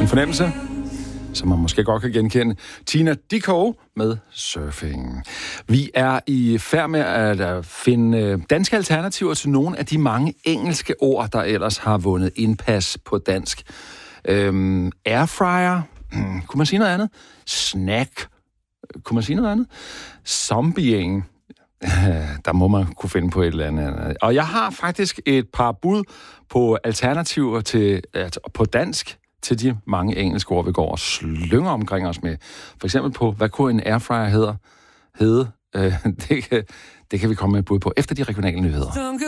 En fornemmelse, som man måske godt kan genkende. Tina Dickow med Surfing. Vi er i færd med at finde danske alternativer til nogle af de mange engelske ord, der ellers har vundet indpas på dansk. Airfryer. Kunne man sige noget andet? Snack. Kunne man sige noget andet? Zombieing. Der må man kunne finde på et eller andet. Og jeg har faktisk et par bud på alternativer til, på dansk til de mange engelske ord, vi går og slynger omkring os med. For eksempel på, hvad kunne en airfryer hedde? Det kan vi komme med et bud på efter de regionale nyheder.